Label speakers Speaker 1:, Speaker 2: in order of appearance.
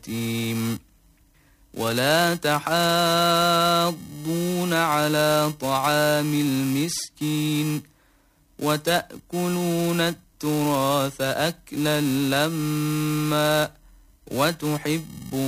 Speaker 1: اليتيم ولا تحاضون على طعام المسكين وتأكلون التراث أكلا لما وتحبون